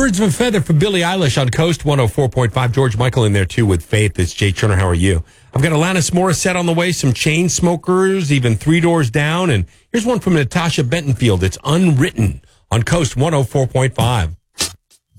Birds of a Feather for Billie Eilish on Coast 104.5. George Michael in there, too, with Faith. It's Jay Turner. How are you? I've got Alanis Morissette on the way, some Chainsmokers, even Three Doors Down. And here's one from Natasha Bentonfield. It's Unwritten on Coast 104.5.